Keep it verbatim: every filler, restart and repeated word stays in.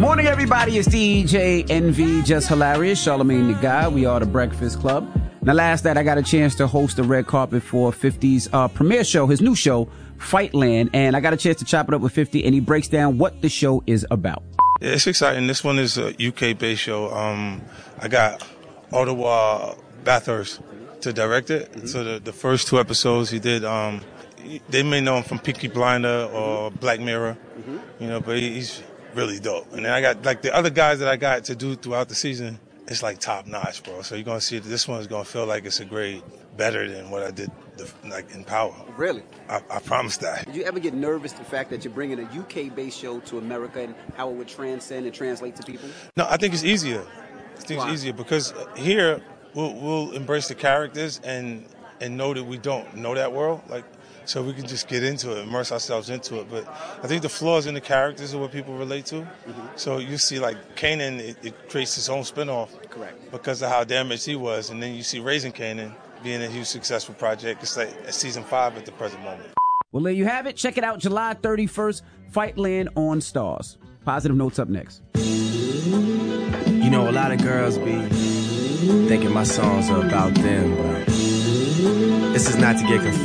Morning, everybody. It's D J N V, Just Hilarious, Charlamagne the Guy. We are the Breakfast Club. Now, last night, I got a chance to host the red carpet for fifty's uh, premiere show, his new show, Fightland. And I got a chance to chop it up with fifty, and he breaks down what the show is about. Yeah, it's exciting. This one is a U K-based show. Um, I got Ottawa Bathurst to direct it. Mm-hmm. So the, the first two episodes he did, um, they may know him from Peaky Blinder or Black Mirror, mm-hmm. you know, but he's really dope. And then I got, like, the other guys that I got to do throughout the season, it's like top notch, bro. So you're going to see that this one's going to feel like it's a grade better than what I did the, like in Power. Really? I, I promise that. Did you ever get nervous the fact that you're bringing a U K-based show to America and how it would transcend and translate to people? No, I think it's easier. I think Why? it's easier because here we'll, we'll embrace the characters and and know that we don't know that world. Like, so we can just get into it, immerse ourselves into it. But I think the flaws in the characters are what people relate to. Mm-hmm. So you see, like, Kanan, it, it creates its own spinoff. Correct. Because of how damaged he was. And then you see Raising Kanan being a huge successful project. It's like a season five at the present moment. Well, there you have it. Check it out July thirty-first, Fightland on Starz. Positive notes up next. You know, a lot of girls be thinking my songs are about them, but this is not to get confused.